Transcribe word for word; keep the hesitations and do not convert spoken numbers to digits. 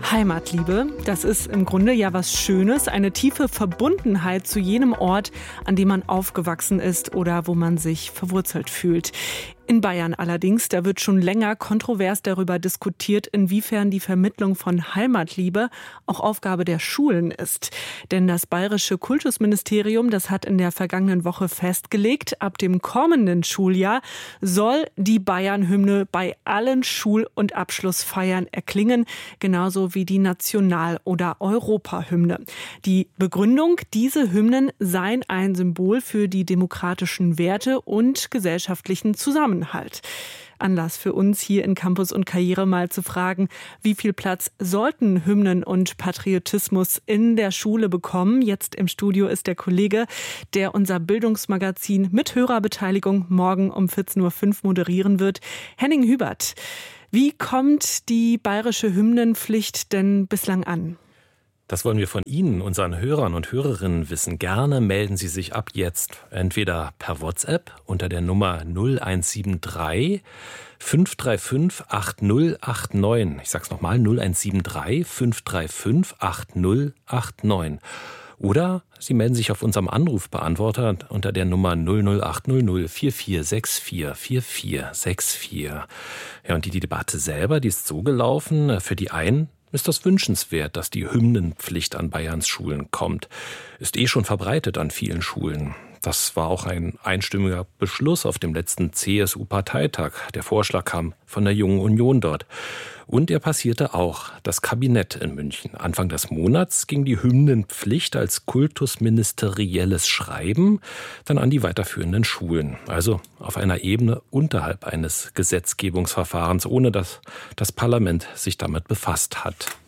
Heimatliebe, das ist im Grunde ja was Schönes, eine tiefe Verbundenheit zu jenem Ort, an dem man aufgewachsen ist oder wo man sich verwurzelt fühlt. In Bayern allerdings, da wird schon länger kontrovers darüber diskutiert, inwiefern die Vermittlung von Heimatliebe auch Aufgabe der Schulen ist. Denn das bayerische Kultusministerium, das hat in der vergangenen Woche festgelegt, ab dem kommenden Schuljahr soll die Bayern-Hymne bei allen Schul- und Abschlussfeiern erklingen, genauso wie die National- oder Europahymne. Die Begründung, diese Hymnen seien ein Symbol für die demokratischen Werte und gesellschaftlichen Zusammenhalt. Anlass für uns hier in Campus und Karriere mal zu fragen, wie viel Platz sollten Hymnen und Patriotismus in der Schule bekommen? Jetzt im Studio ist der Kollege, der unser Bildungsmagazin mit Hörerbeteiligung morgen um vierzehn Uhr fünf moderieren wird, Henning Hübert. Wie kommt die bayerische Hymnenpflicht denn bislang an? Das wollen wir von Ihnen, unseren Hörern und Hörerinnen, wissen. Gerne melden Sie sich ab jetzt entweder per WhatsApp unter der Nummer null eins sieben drei fünf drei fünf acht null acht neun. Ich sag's nochmal, null eins sieben drei fünf drei fünf acht null acht neun. Oder Sie melden sich auf unserem Anrufbeantworter unter der Nummer null null acht null null vier vier sechs vier vier vier sechs vier. Ja, und die, die Debatte selber, die ist so gelaufen, für die einen ist das wünschenswert, dass die Hymnenpflicht an Bayerns Schulen kommt. Ist eh schon verbreitet an vielen Schulen. Das war auch ein einstimmiger Beschluss auf dem letzten C S U-Parteitag. Der Vorschlag kam von der Jungen Union dort. Und er passierte auch das Kabinett in München. Anfang des Monats ging die Hymnenpflicht als kultusministerielles Schreiben dann an die weiterführenden Schulen. Also auf einer Ebene unterhalb eines Gesetzgebungsverfahrens, ohne dass das Parlament sich damit befasst hat.